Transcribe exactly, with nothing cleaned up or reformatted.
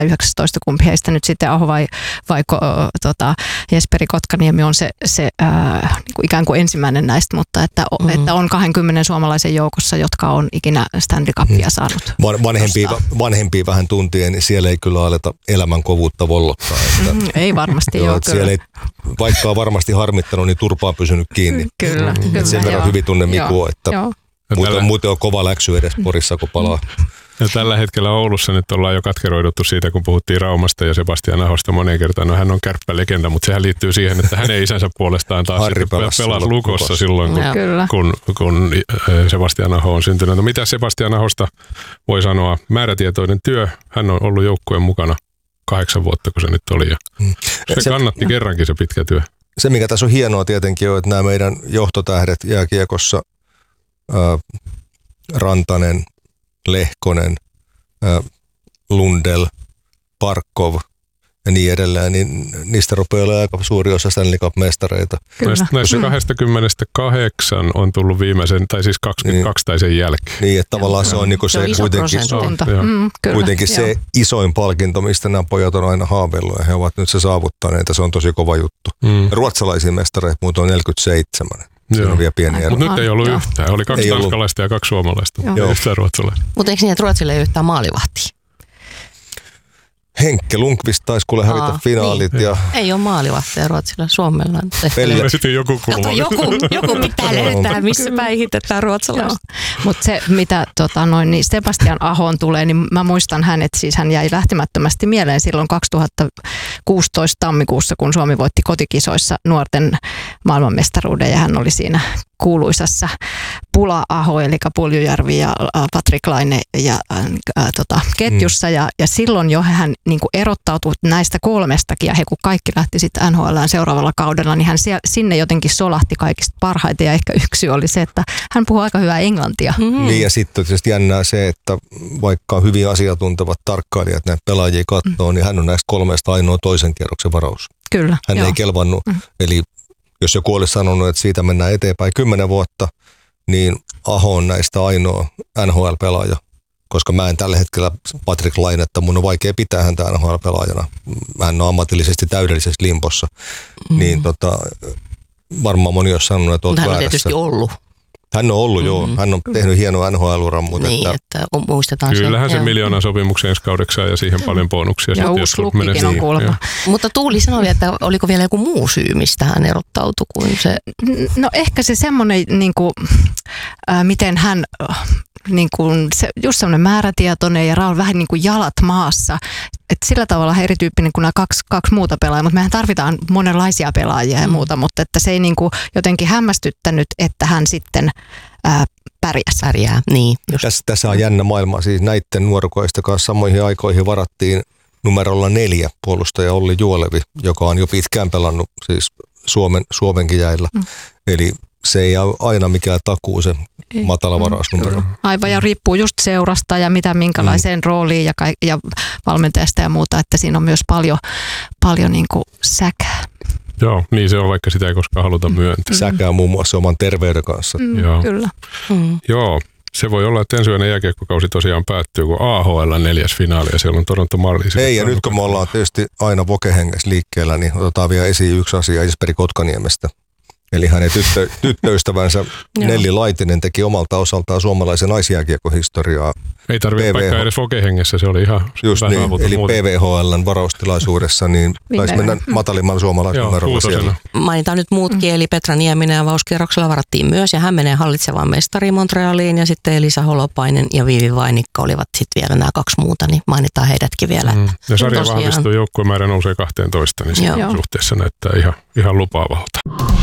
yhdeksäntoista, kumpi heistä nyt sitten Aho vai, vai ko, tota, Jesperi Kotkaniemi on se, se ää, niin kuin ikään kuin ensimmäinen näistä, mutta että, mm-hmm. että on kaksikymmentä suomalaisen joukossa, jotka on ikinä Stanley Cupia saanut. Van, vanhempia, vanhempia vähän tuntien, niin siellä ei kyllä aleta elämän kovuutta vollottaa. Että, mm, ei varmasti joo, siellä ei, vaikka on varmasti harmittanut, niin turpa on pysynyt kiinni. Kyllä, mm, kyllä. Sen verran hyvin tunne Mikua, että muuten, tällä... muuten on kova läksy edes Porissa, kun palaa. Ja tällä hetkellä Oulussa nyt ollaan jo katkeroiduttu siitä, kun puhuttiin Raumasta ja Sebastian Ahosta moneen kertaan. No hän on kärppälegenda, mutta sehän liittyy siihen, että hänen isänsä puolestaan taas pelasi Lukossa silloin, kun, kun, kun Sebastian Aho on syntynyt. No mitä Sebastian Ahosta voi sanoa? Määrätietoinen työ. Hän on ollut joukkueen mukana kahdeksan vuotta, kun se nyt oli. Ja se, se kannatti kerrankin se pitkä työ. Se, mikä tässä on hienoa tietenkin on, että nämä meidän johtotähdet jääkiekossa, ää, Rantanen, Lehkonen, ää, Lundell, Parkov ja niin edelleen, niin niistä rupeaa olemaan aika suuri osa Stanley Cup-mestareita. Näistä, näistä kaksikymmentäkahdeksan on tullut viimeisen, tai siis kaksikymmentäkaksi niin, tai sen jälkeen. Niin, että tavallaan se on, niin se, se kuitenkin, mm, kuitenkin se isoin palkinto, mistä nämä pojat on aina haaveillut, ja he ovat nyt se saavuttaneet, ja se on tosi kova juttu. Mm. Ruotsalaisia mestareita muuten on neljäkymmentäseitsemän. Se on vielä pieni ero. Mutta nyt ei ollut joo. yhtään. Oli kaksi ei tanskalaista ollut. Ja kaksi suomalaista. Joo. Ei yhtään ruotsalaista. Mutta eikö niin, että Ruotsille ei yhtään maalivahtia? Henkke Lundqvist taisi kuule hävitä Aa, finaalit. Niin. Ja... Ei ole maalivahtia Ruotsilla. Suomella on Pelle. Sitten joku kulma. Joku, joku pitää löytää, missä päihitetään ruotsalaista. Mutta se, mitä tota, noin, niin Sebastian Ahoon tulee, niin mä muistan hänet, siis hän jäi lähtemättömästi mieleen silloin kaksituhattakuusitoista tammikuussa, kun Suomi voitti kotikisoissa nuorten maailmanmestaruuden ja hän oli siinä kuuluisassa Pula-Aho, eli Puljujärvi ja Patrik Laine ja ää, tota, ketjussa. Mm. Ja, ja silloin jo hän niin kuin erottautui näistä kolmestakin, ja he kun kaikki lähti sitten N H L:ään seuraavalla kaudella, niin hän siellä, sinne jotenkin solahti kaikista parhaiten. Ja ehkä yksi oli se, että hän puhuu aika hyvää englantia. Mm. Niin, ja sitten tietysti jännää se, että vaikka hyvin asiantuntevat tarkkailijat näitä pelaajia katsoo, mm. niin hän on näistä kolmesta ainoa toisen kierroksen varaus. Kyllä. Hän joo. ei kelvannut, mm. eli jos joku olisi sanonut, että siitä mennään eteenpäin kymmenen vuotta, niin Aho on näistä ainoa N H L-pelaaja, koska mä en tällä hetkellä Patrik Lainetta, mun on vaikea pitää häntä N H L-pelaajana. Hän on ammatillisesti täydellisessä limpossa, mm. niin tota, varmaan moni olisi sanonut, että olet väärässä. Hän on tietysti ollut. Hän on ollut, mm-hmm. joo. Hän on tehnyt hienoa N H L-uran, mutta... Niin, että, että muistetaan kyllähän se. Kyllähän se joo. miljoonan sopimuksen ensi kaudeksi ja siihen paljon bonuksia. Ja uusi lukkikin on kuulemma. Mutta Tuuli sanoi, että oliko vielä joku muu syy, mistä hän erottautui kuin se... No ehkä se semmoinen, niin kuin, äh, miten hän... Niin kuin se, just semmoinen määrätietoinen ja Raul vähän niin kuin jalat maassa. Että sillä tavalla erityyppinen kuin nämä kaksi, kaksi muuta pelaajaa, mutta mehän tarvitaan monenlaisia pelaajia ja muuta, mutta että se ei niin kuin jotenkin hämmästyttänyt, että hän sitten ää, pärjäs. Pärjää, niin. Tässä, tässä on jännä maailma. Siis näiden nuorukoista kanssa samoihin aikoihin varattiin numerolla neljä puolustaja Olli Juolevi, joka on jo pitkään pelannut siis Suomen, Suomenkin jäillä. Mm. Eli se ei ole aina mikään takuu se ei. matala varausnumero. Aivan, ja riippuu just seurasta ja mitä minkälaiseen mm. rooliin ja, ka- ja valmentajasta ja muuta, että siinä on myös paljon, paljon niin kuin säkää. Joo, niin se on, vaikka sitä ei koskaan haluta myöntää. Säkää muun muassa oman terveyden kanssa. Mm, Joo. Kyllä. Mm. Joo, se voi olla, että ensimmäinen jääkiekkokausi tosiaan päättyy, kun A H L neljäs finaali ja siellä on Toronto Marlies. Ei, ja nyt kun me ollaan tietysti aina vokehengessä liikkeellä, niin otetaan vielä esiin yksi asia Jesperi Kotkaniemestä. Eli hänen tyttö, tyttöystävänsä Nelli Laitinen teki omalta osaltaan suomalaisen naisjääkiekkohistoriaa. Ei tarvitse vaikka edes vokehengessä, se oli ihan just niin, eli muuten. P V H L:n varaustilaisuudessa, niin taisi mennä matalimman suomalaisnumerolla siellä. Mainitaan nyt muutkin, mm. eli Petra Nieminen ja avauskierroksella varattiin myös, ja hän menee hallitsevaan mestariin Montrealiin, ja sitten Elisa Holopainen ja Viivi Vainikka olivat sitten vielä nämä kaksi muuta, niin mainitaan heidätkin vielä. Mm. Että ja sarja tosiaan vahvistuu, joukkuemäärä nousee kahteentoista, niin siinä suhteessa näyttää ihan, ihan lupaavalta.